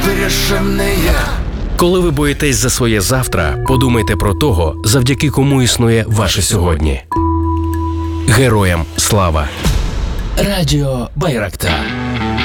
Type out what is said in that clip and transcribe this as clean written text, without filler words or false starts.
вирішив не я. Коли ви боїтесь за своє завтра, подумайте про того, завдяки кому існує ваше сьогодні. Героям слава! Радіо Байрактар.